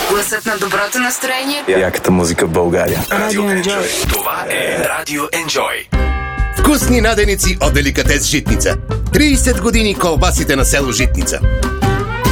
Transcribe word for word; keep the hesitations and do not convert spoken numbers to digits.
Гласът на доброто настроение. Яката музика в България. Радио Enjoy. Това е Радио Enjoy. Вкусни наденици от Деликатес Житница. трийсет години колбасите на село Житница.